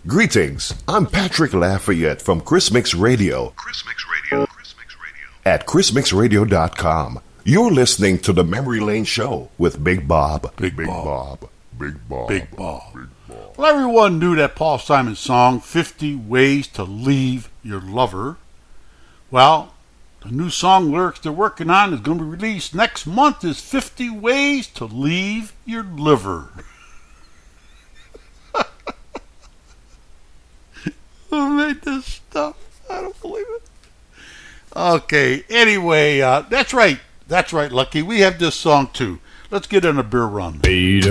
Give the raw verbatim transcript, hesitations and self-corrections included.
Greetings, I'm Patrick Lafayette from Chris Mix Radio. Chris Mix Radio. Chris Mix Radio. At chris mix radio dot com. You're listening to the Memory Lane Show with Big Bob. Big, Big Bob. Bob. Big Bob. Big Bob. Big Bob. Well, everyone knew that Paul Simon song, fifty Ways to Leave Your Lover. Well, the new song lyrics they're working on is going to be released next month is fifty Ways to Leave Your Liver. Who made this stuff? I don't believe it. Okay, anyway, uh, that's right. That's right, Lucky. We have this song, too. Let's get on a beer run. Beat